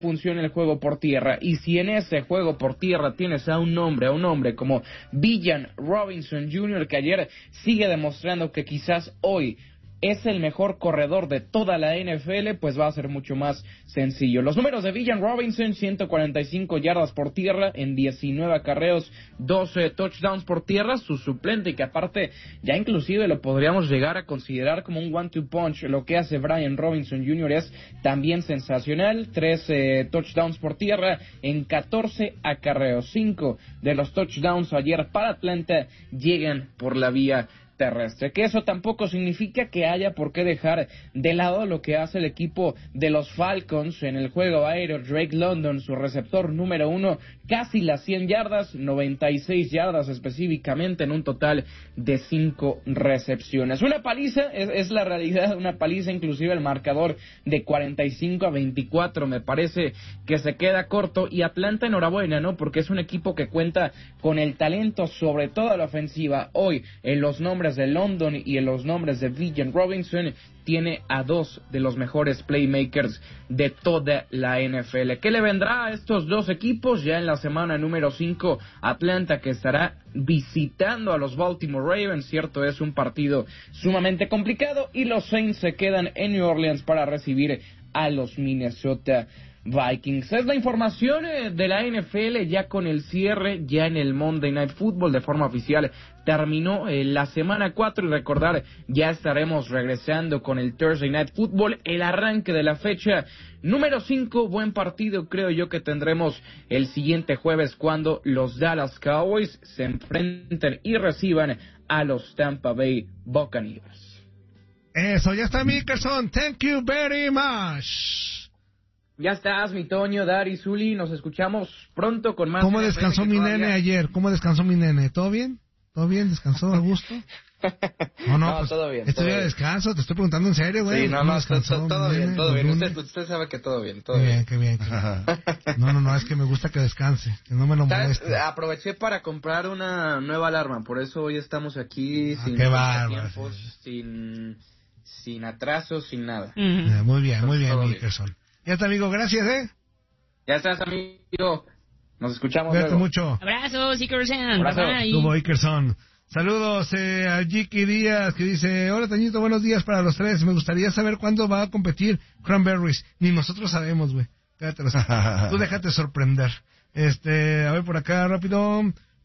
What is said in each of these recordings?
funciona el juego por tierra, y si en ese juego por tierra tienes a un hombre como Villan Robinson Jr., que ayer sigue demostrando que quizás hoy es el mejor corredor de toda la NFL, pues va a ser mucho más sencillo. Los números de Villan Robinson: 145 yardas por tierra en 19 acarreos, 12 touchdowns por tierra. Su suplente, que aparte ya inclusive lo podríamos llegar a considerar como un one-two punch, lo que hace Brian Robinson Jr. es también sensacional. 13 touchdowns por tierra en 14 acarreos. 5 de los touchdowns ayer para Atlanta llegan por la vía terrestre, que eso tampoco significa que haya por qué dejar de lado lo que hace el equipo de los Falcons en el juego aéreo. Drake London, su receptor número 1, casi las 100 yardas, 96 yardas específicamente en un total de 5 recepciones. Una paliza, es la realidad, una paliza. Inclusive el marcador de 45-24 me parece que se queda corto, y Atlanta enhorabuena, ¿no? Porque es un equipo que cuenta con el talento, sobre todo a la ofensiva. Hoy, en los nombres de London y en los nombres de Villan Robinson, tiene a 2 de los mejores playmakers de toda la NFL. ¿Qué le vendrá a estos dos equipos? Ya en la semana número 5, Atlanta, que estará visitando a los Baltimore Ravens, cierto, es un partido sumamente complicado, y los Saints se quedan en New Orleans para recibir a los Minnesota Vikings. Es la información de la NFL, ya con el cierre, ya en el Monday Night Football de forma oficial terminó la semana 4, y recordar, ya estaremos regresando con el Thursday Night Football, el arranque de la fecha número 5. Buen partido creo yo que tendremos el siguiente jueves, cuando los Dallas Cowboys se enfrenten y reciban a los Tampa Bay Buccaneers. Eso, ya está, Mickelson. Thank you very much. Ya estás, mi Toño, Dari, Zuli, nos escuchamos pronto con más. ¿Cómo descansó mi nene ayer? ¿Cómo descansó mi nene? ¿Todo bien? ¿Todo bien? ¿Descansó a gusto? No, pues, todo bien. Estoy a descanso, te estoy preguntando en serio, güey. Sí, todo bien, todo bien. Usted sabe que todo bien, todo bien. Qué bien. No, es que me gusta que descanse, que no me lo moleste. Aproveché para comprar una nueva alarma, por eso hoy estamos aquí sin tiempos, sin atrasos, sin nada. Muy bien, Mickelson. Ya está, amigo, gracias, Ya estás, amigo. Nos escuchamos. Cuídate luego. mucho. Abrazos, Ikerson. Como Ikerson. Saludos a Jiki Díaz, que dice: hola, Tañito, buenos días para los tres. Me gustaría saber cuándo va a competir Cranberries. Ni nosotros sabemos, güey. Tú déjate sorprender. A ver por acá, rápido.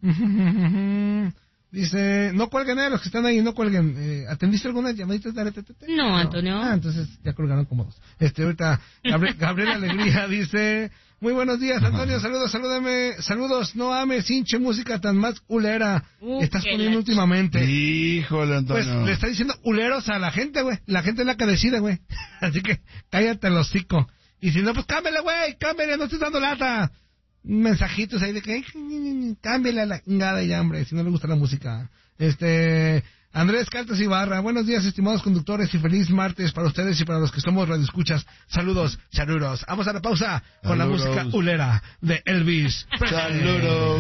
Dice: no cuelguen, los que están ahí, no cuelguen. ¿Atendiste algunas llamaditas de RTT? No, Antonio. Entonces ya colgaron como dos. Ahorita, Gabriel Alegría dice: muy buenos días, Antonio, saludos, no ames, hinche música tan más culera. Estás poniendo últimamente. Híjole, Antonio. Pues le está diciendo culeros a la gente, güey. La gente es la que decide, güey. Así que cállate el hocico. Y si no, pues cámbiale, güey, no estés dando lata. Mensajitos ahí de que cámbiale a la chingada ya, hombre, si no le gusta la música. Andrés Cartas Ibarra: buenos días, estimados conductores, y feliz martes para ustedes y para los que somos radioescuchas. Saludos. Vamos a la pausa con la música ulera de Elvis. Saludos.